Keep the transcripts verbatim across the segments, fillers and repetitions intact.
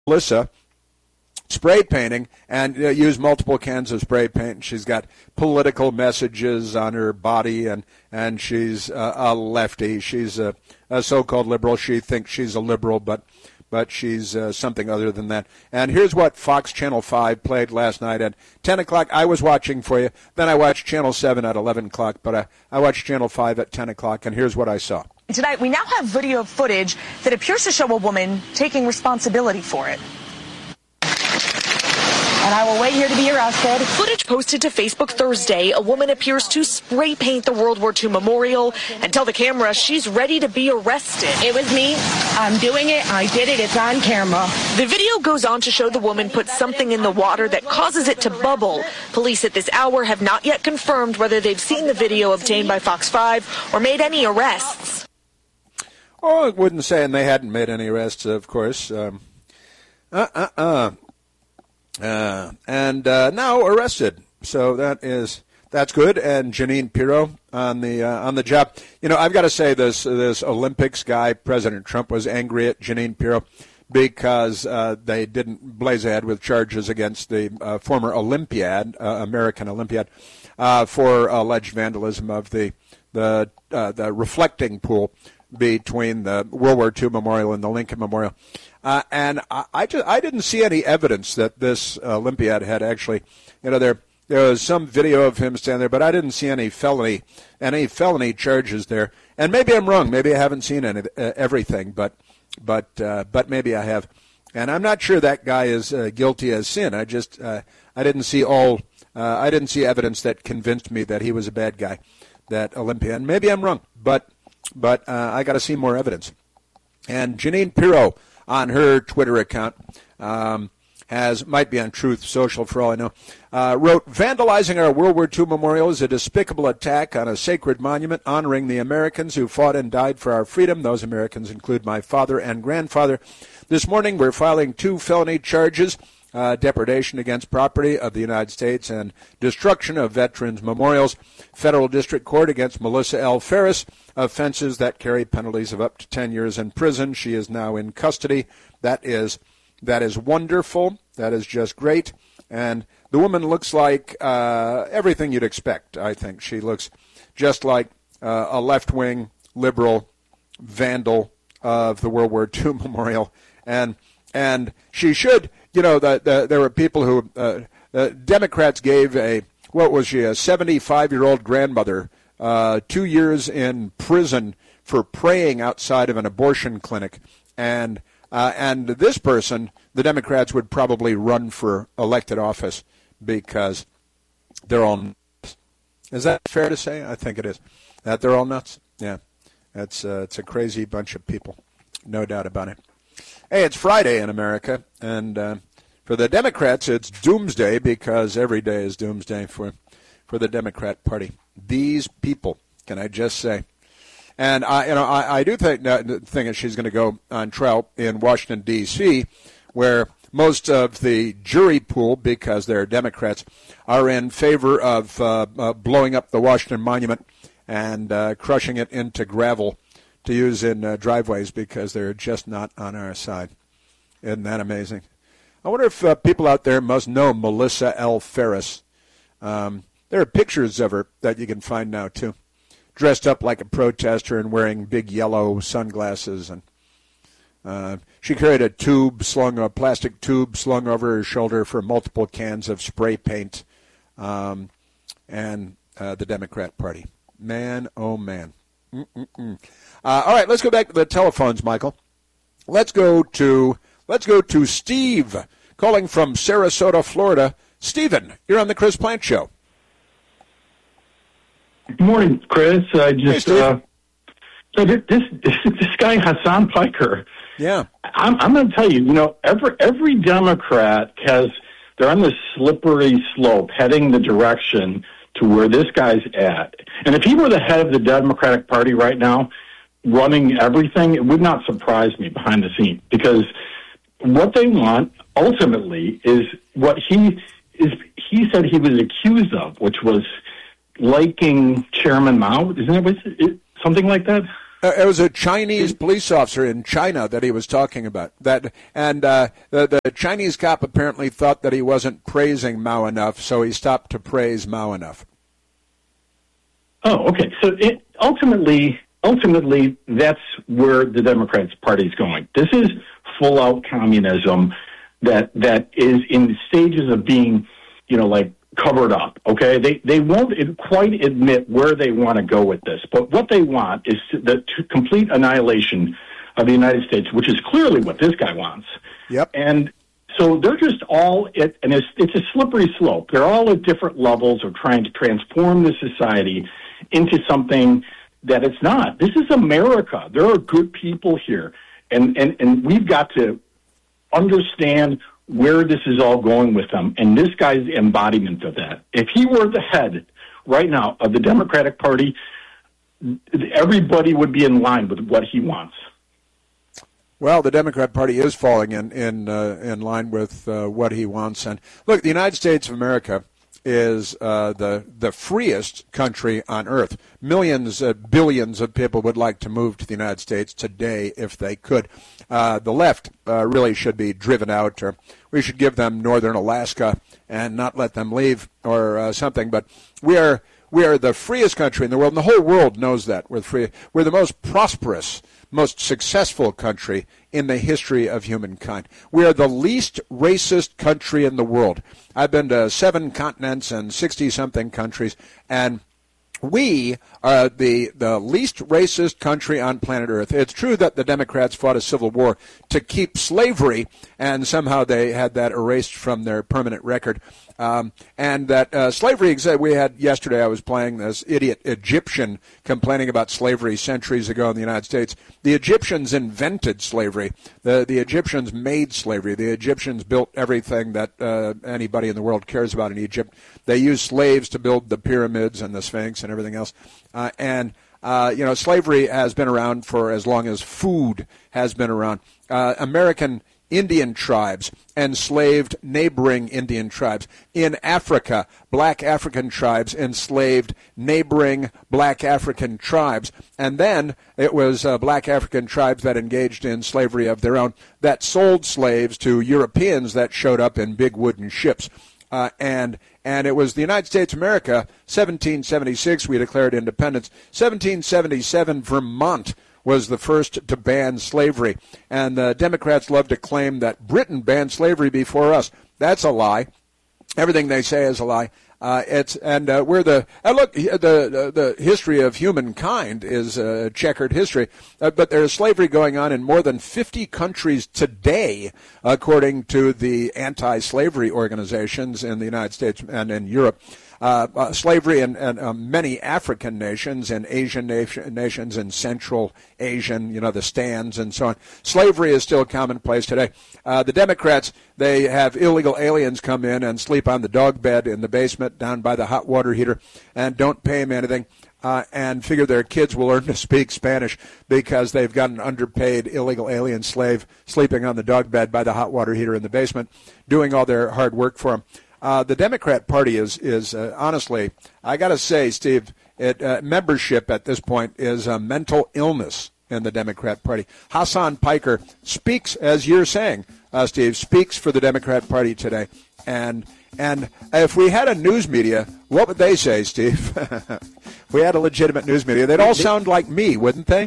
Melissa spray painting and uh, use multiple cans of spray paint. She's got political messages on her body, and and she's uh, a lefty. She's a, a so-called liberal. She thinks she's a liberal, but but she's uh, something other than that. And here's what Fox Channel five played last night at ten o'clock. I was watching for you. Then I watched Channel seven at eleven o'clock, but I, I watched Channel five at ten o'clock, and here's what I saw. Tonight, we now have video footage that appears to show a woman taking responsibility for it. And I will wait here to be arrested. Footage posted to Facebook Thursday. A woman appears to spray paint the World War Two memorial and tell the camera she's ready to be arrested. It was me. I'm doing it. I did it. It's on camera. The video goes on to show the woman put something in the water that causes it to bubble. Police at this hour have not yet confirmed whether they've seen the video obtained by Fox five or made any arrests. Oh, I wouldn't say, and they hadn't made any arrests, of course. Um, uh, uh, uh. Uh, and uh, now arrested. So that is that's good. And Jeanine Pirro on the uh, on the job. You know, I've got to say this this Olympics guy, President Trump, was angry at Jeanine Pirro because uh, they didn't blaze ahead with charges against the uh, former Olympiad, uh, American Olympiad, uh, for alleged vandalism of the the uh, the reflecting pool between the World War Two Memorial and the Lincoln Memorial. Uh, and I, I just I didn't see any evidence that this uh, Olympiad had actually, you know, there there was some video of him standing there, but I didn't see any felony any felony charges there. And maybe I'm wrong. Maybe I haven't seen any uh, everything, but but uh, but maybe I have. And I'm not sure that guy is uh, guilty as sin. I just uh, I didn't see all uh, I didn't see evidence that convinced me that he was a bad guy, that Olympiad. Maybe I'm wrong, but but uh, I got to see more evidence. And Jeanine Pirro, on her Twitter account, um, has might be on Truth Social for all I know, uh, wrote, "Vandalizing our World War Two memorial is a despicable attack on a sacred monument honoring the Americans who fought and died for our freedom. Those Americans include my father and grandfather. This morning we're filing two felony charges, uh, depredation against property of the United States and destruction of veterans' memorials. Federal District Court against Melissa L. Ferris, offenses that carry penalties of up to ten years in prison. She is now in custody." That is that is wonderful. That is just great. And the woman looks like uh, everything you'd expect, I think. She looks just like uh, a left-wing liberal vandal of the World War Two memorial. And and she should, you know, the, the, there were people who, uh, uh, Democrats gave a, what was she, a seventy-five-year-old grandmother uh, two years in prison for praying outside of an abortion clinic. And uh, and this person, the Democrats would probably run for elected office because they're all nuts. Is that fair to say? I think it is. That they're all nuts? Yeah. That's, uh, it's a crazy bunch of people. No doubt about it. Hey, it's Friday in America, and uh, for the Democrats, it's doomsday because every day is doomsday for for the Democrat Party. These people, can I just say? And I, you know, I, I do think that think that she's going to go on trial in Washington D C, where most of the jury pool, because they're Democrats, are in favor of uh, uh, blowing up the Washington Monument and uh, crushing it into gravel to use in uh, driveways because they're just not on our side. Isn't that amazing? I wonder if uh, people out there must know Melissa L. Ferris. Um, there are pictures of her that you can find now, too, dressed up like a protester and wearing big yellow sunglasses. And uh, she carried a tube slung, a plastic tube slung over her shoulder for multiple cans of spray paint, um, and uh, the Democrat Party. Man, oh, man. Mm-mm-mm. Uh, all right, let's go back to the telephones, Michael. Let's go to let's go to Steve, calling from Sarasota, Florida. Stephen, you're on the Chris Plante Show. Good morning, Chris. I just hey, uh, so this, this this guy Hassan Piker. Yeah, I'm I'm going to tell you. You know, every every Democrat has they're on this slippery slope, heading the direction to where this guy's at. And if he were the head of the Democratic Party right now, running everything, it would not surprise me behind the scenes, because what they want ultimately is what he is. He said he was accused of, which was liking Chairman Mao. Isn't it, it something like that? Uh, it was a Chinese police officer in China that he was talking about. That and uh, the, the Chinese cop apparently thought that he wasn't praising Mao enough, so he stopped to praise Mao enough. Oh, okay. So it, ultimately, ultimately, that's where the Democrats' Party is going. This is full-out communism that that is in stages of being, you know, like covered up. Okay, they they won't quite admit where they want to go with this, but what they want is the complete annihilation of the United States, which is clearly what this guy wants. Yep. And so they're just all at, and it's it's a slippery slope. They're all at different levels of trying to transform the society into something that it's not. This is America. There are good people here, and and and we've got to understand where this is all going with them, and this guy's embodiment of that. If he were the head right now of the Democratic Party, everybody would be in line with what he wants. Well, the Democrat Party is falling in in uh, in line with uh, what he wants. And look, the United States of America is uh, the the freest country on earth. Millions, uh, billions of people would like to move to the United States today if they could. Uh, the left uh, really should be driven out, or we should give them northern Alaska and not let them leave, or uh, something. But we are we are the freest country in the world, and the whole world knows that. We're free. We're the most prosperous, most successful country in the history of humankind. We are the least racist country in the world. I've been to seven continents and sixty-something countries, and we are the, the least racist country on planet Earth. It's true that the Democrats fought a civil war to keep slavery, and somehow they had that erased from their permanent record. Um, and that uh, slavery, we had yesterday, I was playing this idiot Egyptian complaining about slavery centuries ago in the United States. The Egyptians invented slavery. The, the Egyptians made slavery. The Egyptians built everything that uh, anybody in the world cares about in Egypt. They used slaves to build the pyramids and the Sphinx and everything else. Uh, and, uh, you know, slavery has been around for as long as food has been around. Uh, American Indian tribes enslaved neighboring Indian tribes. In Africa, black African tribes enslaved neighboring black African tribes. And then it was uh, black African tribes that engaged in slavery of their own that sold slaves to Europeans that showed up in big wooden ships. Uh, and and it was the United States of America, seventeen seventy-six, we declared independence. seventeen seventy-seven, Vermont was the first to ban slavery. And the Democrats love to claim that Britain banned slavery before us. That's a lie. Everything they say is a lie. Uh, it's and uh, we're the uh, look the, the the history of humankind is a checkered history, uh, but there's slavery going on in more than fifty countries today, according to the anti-slavery organizations in the United States and in Europe. Uh, uh, slavery in, in uh, many African nations and Asian nation, nations and Central Asian, you know, the stands and so on. Slavery is still commonplace today. Uh, the Democrats, they have illegal aliens come in and sleep on the dog bed in the basement down by the hot water heater and don't pay them anything. Uh, and figure their kids will learn to speak Spanish because they've got an underpaid illegal alien slave sleeping on the dog bed by the hot water heater in the basement, doing all their hard work for them. Uh, the Democrat Party is, is uh, honestly, I got to say, Steve, it, uh, membership at this point is a mental illness in the Democrat Party. Hassan Piker speaks, as you're saying, uh, Steve, speaks for the Democrat Party today. And and if we had a news media, what would they say, Steve? If we had a legitimate news media, they'd all sound like me, wouldn't they?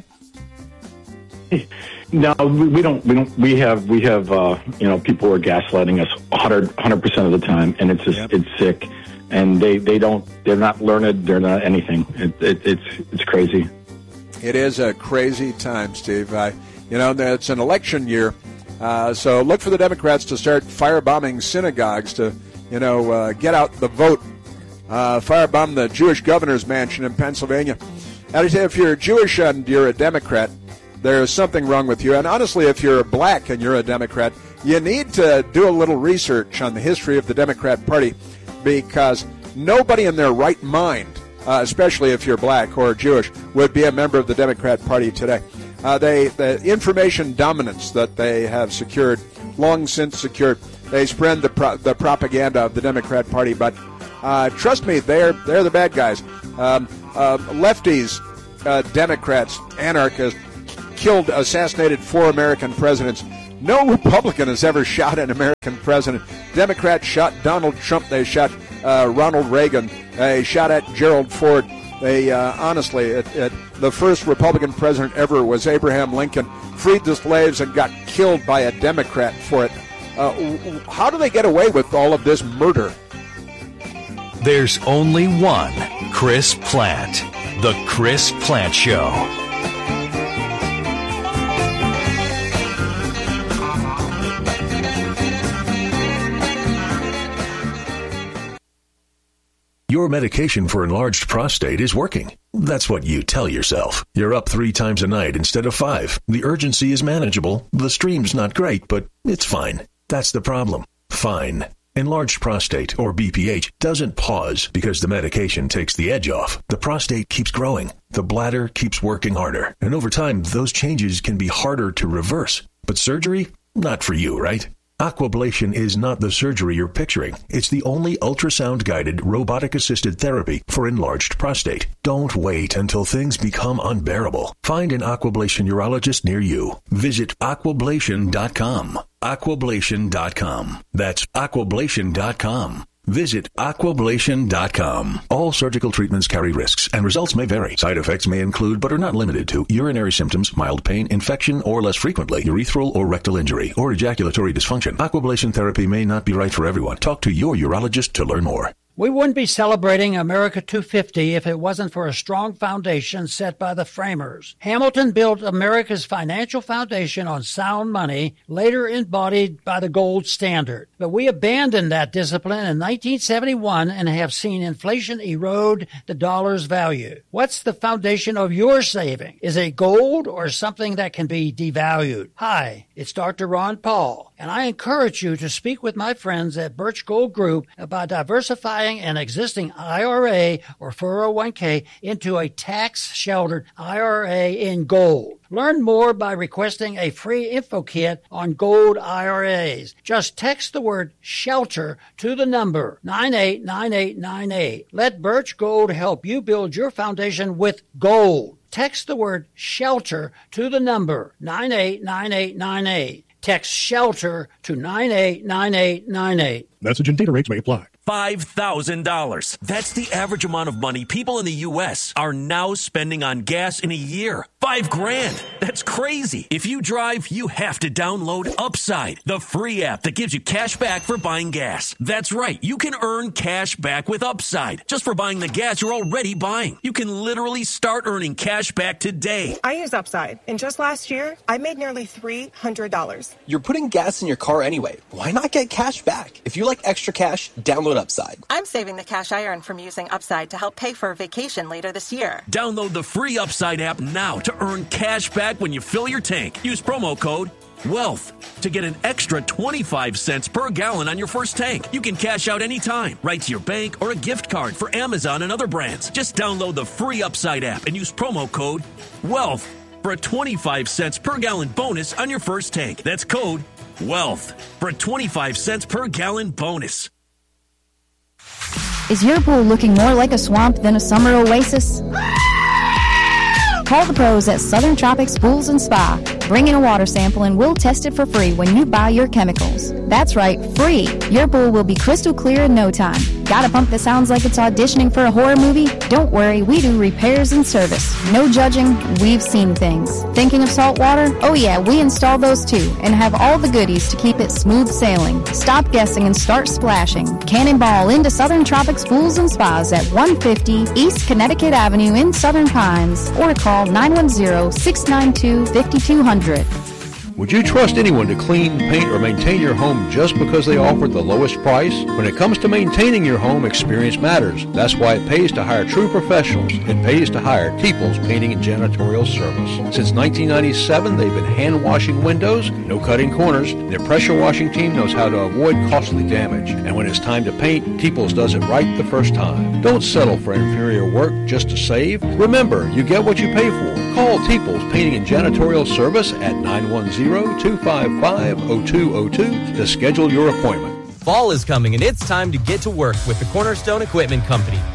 No, we don't. We don't. We have. We have. Uh, you know, people are gaslighting us one hundred percent of the time, and it's just yep. it's sick. And they, they don't. They're not learned. They're not anything. It, it, it's it's crazy. It is a crazy time, Steve. I, you know, it's an election year, uh, so look for the Democrats to start firebombing synagogues to, you know, uh, get out the vote. Uh, firebomb the Jewish governor's mansion in Pennsylvania. And I say, if you're Jewish and you're a Democrat, there's something wrong with you. And honestly, if you're black and you're a Democrat, you need to do a little research on the history of the Democrat Party, because nobody in their right mind, uh, especially if you're black or Jewish, would be a member of the Democrat Party today. Uh, they, the information dominance that they have secured, long since secured, they spread the pro- the propaganda of the Democrat Party. But uh, trust me, they're they're the bad guys. Um, uh, lefties. uh, Democrats, anarchists, killed, assassinated four American presidents. No Republican has ever shot an American president. Democrats shot Donald Trump. They shot uh, Ronald Reagan. They shot at Gerald Ford. They uh, honestly, it, it, the first Republican president ever was Abraham Lincoln. Freed the slaves and got killed by a Democrat for it. Uh, how do they get away with all of this murder? There's only one Chris Plante. The Chris Plante Show. Your medication for enlarged prostate is working. That's what you tell yourself. You're up three times a night instead of five. The urgency is manageable. The stream's not great, but it's fine. That's the problem. Fine. Enlarged prostate, or B P H, doesn't pause because the medication takes the edge off. The prostate keeps growing. The bladder keeps working harder. And over time, those changes can be harder to reverse. But surgery? Not for you, right? Aquablation is not the surgery you're picturing. It's the only ultrasound-guided, robotic-assisted therapy for enlarged prostate. Don't wait until things become unbearable. Find an Aquablation urologist near you. Visit aquablation dot com. aquablation dot com. That's aquablation dot com. Visit aquablation dot com. All surgical treatments carry risks, and results may vary. Side effects may include, but are not limited to, urinary symptoms, mild pain, infection, or less frequently, urethral or rectal injury, or ejaculatory dysfunction. Aquablation therapy may not be right for everyone. Talk to your urologist to learn more. We wouldn't be celebrating America two fifty if it wasn't for a strong foundation set by the framers. Hamilton built America's financial foundation on sound money, later embodied by the gold standard. But we abandoned that discipline in nineteen seventy-one and have seen inflation erode the dollar's value. What's the foundation of your saving? Is it gold or something that can be devalued? Hi, it's Doctor Ron Paul, and I encourage you to speak with my friends at Birch Gold Group about diversifying an existing I R A or four oh one k into a tax-sheltered I R A in gold. Learn more by requesting a free info kit on gold I R As. Just text the word SHELTER to the number nine eight nine eight nine eight. Let Birch Gold help you build your foundation with gold. Text the word SHELTER to the number nine eight nine eight nine eight. Text SHELTER to nine eight nine eight nine eight. Message and data rates may apply. five thousand dollars. That's the average amount of money people in the U S are now spending on gas in a year. Five grand. That's crazy. If you drive, you have to download Upside, the free app that gives you cash back for buying gas. That's right. You can earn cash back with Upside just for buying the gas you're already buying. You can literally start earning cash back today. I use Upside, and just last year, I made nearly three hundred dollars. You're putting gas in your car anyway. Why not get cash back? If you like extra cash, download Upside. I'm saving the cash I earn from using Upside to help pay for a vacation later this year. Download the free Upside app now to earn cash back when you fill your tank. Use promo code WEALTH to get an extra twenty-five cents per gallon on your first tank. You can cash out anytime, right to your bank or a gift card for Amazon and other brands. Just download the free Upside app and use promo code WEALTH for a twenty-five cents per gallon bonus on your first tank. That's code WEALTH for a twenty-five cents per gallon bonus. Is your pool looking more like a swamp than a summer oasis? Call the pros at Southern Tropics Pools and Spa. Bring in a water sample and we'll test it for free when you buy your chemicals. That's right, free. Your pool will be crystal clear in no time. Got a pump that sounds like it's auditioning for a horror movie? Don't worry, we do repairs and service. No judging, we've seen things. Thinking of salt water? Oh yeah, we install those too and have all the goodies to keep it smooth sailing. Stop guessing and start splashing. Cannonball into Southern Tropics Pools and Spas at one fifty East Connecticut Avenue in Southern Pines or call nine one zero, six nine two, five two zero zero. Would you trust anyone to clean, paint, or maintain your home just because they offer the lowest price? When it comes to maintaining your home, experience matters. That's why it pays to hire true professionals. It pays to hire Teeples Painting and Janitorial Service. Since nineteen ninety-seven, they've been hand-washing windows, no cutting corners. Their pressure washing team knows how to avoid costly damage. And when it's time to paint, Teeples does it right the first time. Don't settle for inferior work just to save. Remember, you get what you pay for. Call Teeples Painting and Janitorial Service at nine one zero, two five five, zero two zero two to schedule your appointment. Fall is coming and it's time to get to work with the Cornerstone Equipment Company.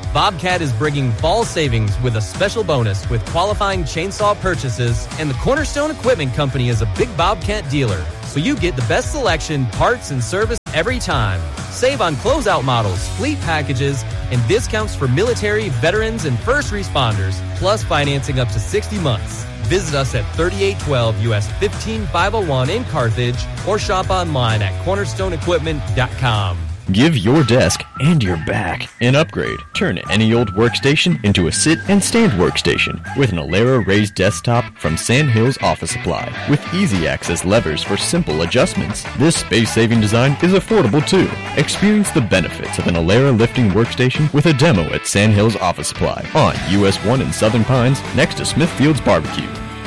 Bobcat is bringing fall savings with a special bonus with qualifying chainsaw purchases, and the Cornerstone Equipment Company is a big Bobcat dealer, so you get the best selection, parts, and service every time. Save on closeout models, fleet packages, and discounts for military, veterans, and first responders, plus financing up to sixty months. Visit us at thirty-eight twelve U S fifteen five oh one in Carthage or shop online at cornerstone equipment dot com. Give your desk and your back an upgrade. Turn any old workstation into a sit and stand workstation with an Alera raised desktop from Sandhills Office Supply. With easy access levers for simple adjustments, this space-saving design is affordable too. Experience the benefits of an Alera lifting workstation with a demo at Sandhills Office Supply on U S one in Southern Pines next to Smithfield's Barbecue.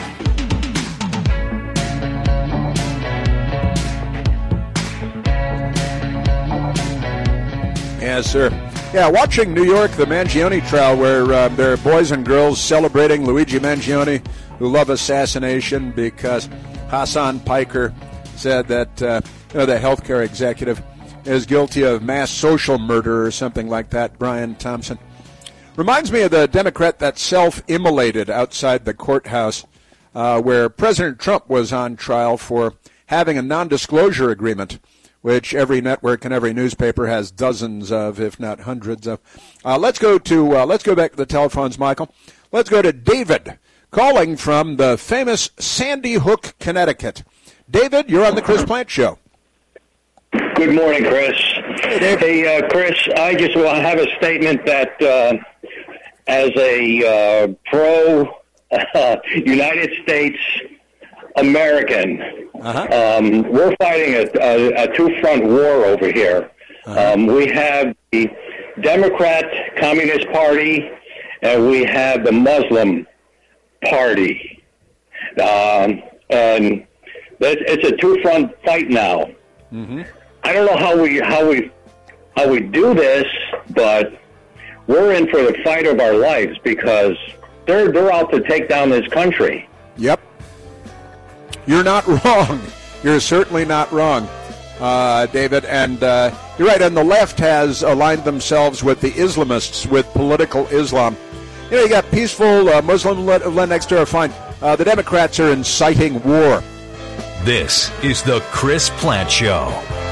Yes, sir. Yeah, watching New York, the Mangione trial, where uh, there are boys and girls celebrating Luigi Mangione, who love assassination because Hassan Piker said that uh, you know, the healthcare executive is guilty of mass social murder or something like that, Brian Thompson. Reminds me of the Democrat that self-immolated outside the courthouse uh, where President Trump was on trial for having a non-disclosure agreement, which every network and every newspaper has dozens of, if not hundreds of. Uh, let's go to uh, let's go back to the telephones, Michael. Let's go to David, calling from the famous Sandy Hook, Connecticut. David, you're on the Chris Plant Show. Good morning, Chris. Hey, Dave. Hey, uh, Chris, I just want to have a statement that uh, as a uh, pro uh, United States American, uh-huh. um, we're fighting a, a, a two-front war over here. Uh-huh. Um, we have the Democrat Communist Party, and we have the Muslim Party. Um, and it's a two-front fight now. Mm-hmm. I don't know how we how we how we do this, but we're in for the fight of our lives because they're they're out to take down this country. Yep. You're not wrong. You're certainly not wrong, uh, David. And uh, you're right. And the left has aligned themselves with the Islamists, with political Islam. You know, you got peaceful uh, Muslim led next door. Fine. Uh, the Democrats are inciting war. This is the Chris Plant Show.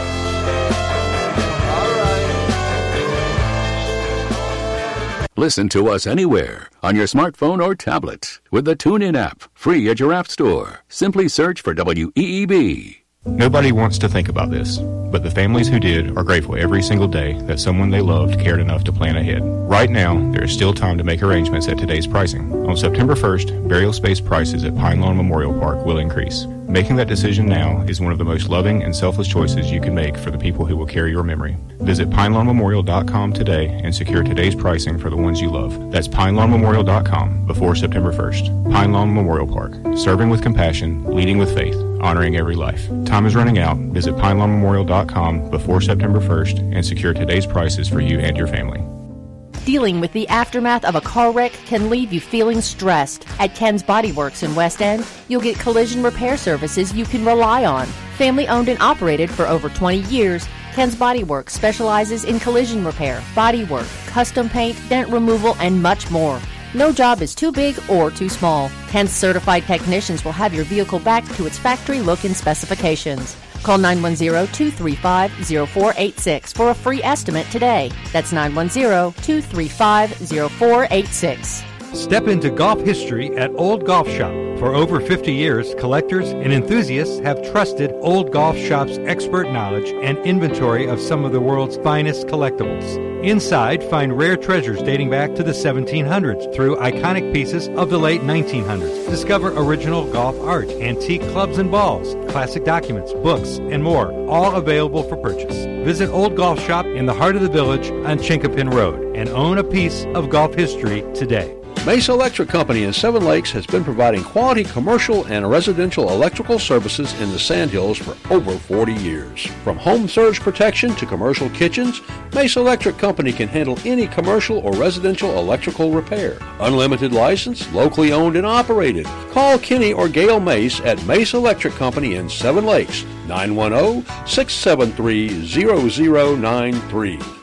Listen to us anywhere on your smartphone or tablet with the TuneIn app, free at your app store. Simply search for W E E B. Nobody wants to think about this, but the families who did are grateful every single day that someone they loved cared enough to plan ahead. Right now, there is still time to make arrangements at today's pricing. On September first, burial space prices at Pine Lawn Memorial Park will increase. Making that decision now is one of the most loving and selfless choices you can make for the people who will carry your memory. Visit pine lawn memorial dot com today and secure today's pricing for the ones you love. That's pine lawn memorial dot com before September first. Pine Lawn Memorial Park, serving with compassion, leading with faith, honoring every life. Time is running out. Visit pine lawn memorial dot com before September first and secure today's prices for you and your family. Dealing with the aftermath of a car wreck can leave you feeling stressed. At Ken's Body Works in West End, you'll get collision repair services you can rely on. Family owned and operated for over twenty years, Ken's Body Works specializes in collision repair, body work, custom paint, dent removal, and much more. No job is too big or too small. Ken's certified technicians will have your vehicle back to its factory look and specifications. Call nine one zero, two three five, zero four eight six for a free estimate today. That's nine one zero, two three five, zero four eight six. Step into golf history at Old Golf Shop. For over fifty years, collectors and enthusiasts have trusted Old Golf Shop's expert knowledge and inventory of some of the world's finest collectibles. Inside, find rare treasures dating back to the seventeen hundreds through iconic pieces of the late nineteen hundreds. Discover original golf art, antique clubs and balls, classic documents, books, and more, all available for purchase. Visit Old Golf Shop in the heart of the village on Chinkapin Road and own a piece of golf history today. Mesa Electric Company in Seven Lakes has been providing quality commercial and residential electrical services in the Sandhills for over forty years. From home surge protection to commercial kitchens, Mesa Electric Company can handle any commercial or residential electrical repair. Unlimited license, locally owned and operated. Call Kenny or Gail Mace at Mesa Electric Company in Seven Lakes, nine one zero, six seven three, zero zero nine three.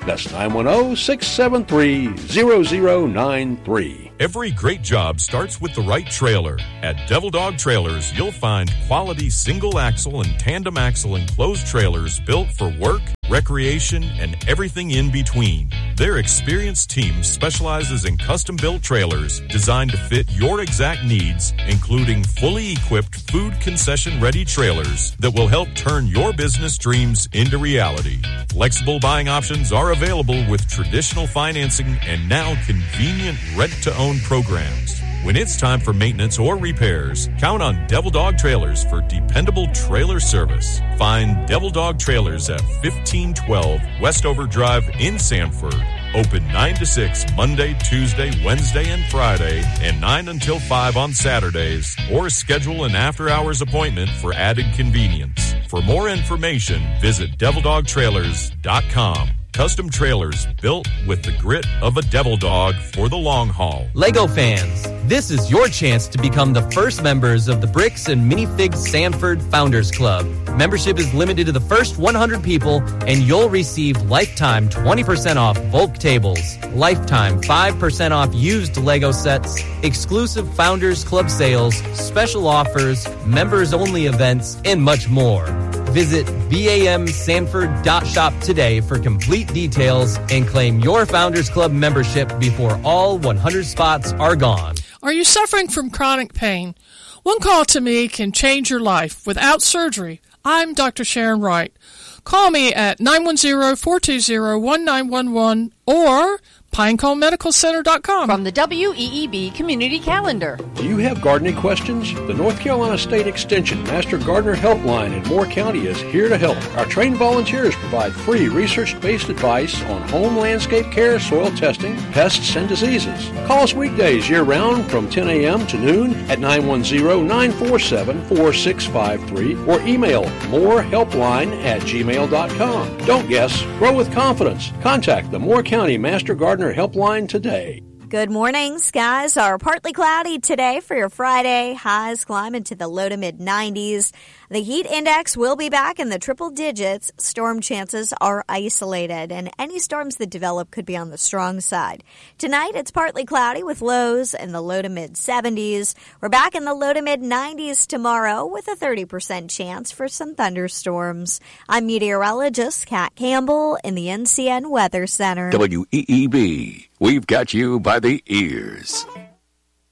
That's nine one zero, six seven three, zero zero nine three. Every great job starts with the right trailer. At Devil Dog Trailers, you'll find quality single axle and tandem axle enclosed trailers built for work, recreation, and everything in between. Their experienced team specializes in custom-built trailers designed to fit your exact needs, including fully equipped food concession-ready trailers that will help turn your business dreams into reality. Flexible buying options are available with traditional financing and now convenient rent-to-own programs. When it's time for maintenance or repairs, count on Devil Dog Trailers for dependable trailer service. Find Devil Dog Trailers at fifteen twelve Westover Drive in Sanford. Open nine to six Monday, Tuesday, Wednesday, and Friday, and nine until five on Saturdays, or schedule an after-hours appointment for added convenience. For more information, visit devil dog trailers dot com. Custom trailers built with the grit of a devil dog for the long haul. Lego fans, this is your chance to become the first members of the Bricks and Minifigs Sanford Founders Club. Membership is limited to the first one hundred people, and you'll receive lifetime twenty percent off bulk tables, lifetime five percent off used Lego sets, exclusive Founders Club sales, special offers, members-only events, and much more. Visit B A M sanford dot shop today for complete details and claim your Founders Club membership before all one hundred spots are gone. Are you suffering from chronic pain? One call to me can change your life without surgery. I'm Doctor Sharon Wright. Call me at nine one zero, four two zero, one nine one one or pinecone medical center dot com. From the W E E B Community Calendar. Do you have gardening questions? The North Carolina State Extension Master Gardener Helpline in Moore County is here to help. Our trained volunteers provide free research-based advice on home landscape care, soil testing, pests, and diseases. Call us weekdays year-round from ten a.m. to noon at nine one zero, nine four seven, four six five three or email morehelpline at gmail dot com. Don't guess. Grow with confidence. Contact the Moore County Master Gardener Helpline today. Good morning. Skies are partly cloudy today for your Friday. Highs climb into the low to mid nineties. The heat index will be back in the triple digits. Storm chances are isolated, and any storms that develop could be on the strong side. Tonight, it's partly cloudy with lows in the low to mid seventies. We're back in the low to mid nineties tomorrow with a thirty percent chance for some thunderstorms. I'm meteorologist Kat Campbell in the N C N Weather Center. W E E B. We've got you by the ears.